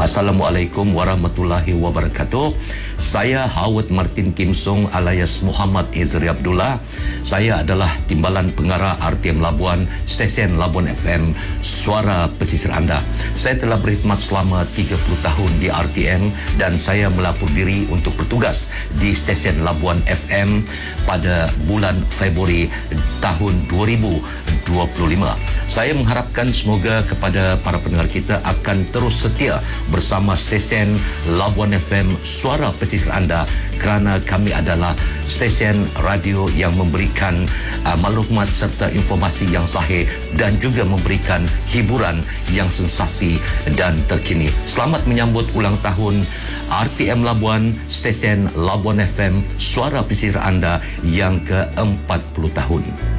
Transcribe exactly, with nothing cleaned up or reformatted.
Assalamualaikum warahmatullahi wabarakatuh. Saya Howard Martin Kim Song alias Muhammad Izri Abdullah. Saya adalah Timbalan Pengarah R T M Labuan, stesen Labuan F M, suara pesisir anda. Saya telah berkhidmat selama tiga puluh tahun di R T M dan saya melapor diri untuk bertugas di stesen Labuan F M pada bulan Februari tahun dua ribu dua puluh lima. Saya mengharapkan semoga kepada para pendengar kita akan terus setia bersama stesen Labuan F M, suara pesisir anda, kerana kami adalah stesen radio yang memberikan uh, maklumat serta informasi yang sahih dan juga memberikan hiburan yang sensasi dan terkini. Selamat menyambut ulang tahun R T M Labuan, stesen Labuan F M, suara pesisir anda yang ke empat puluh tahun.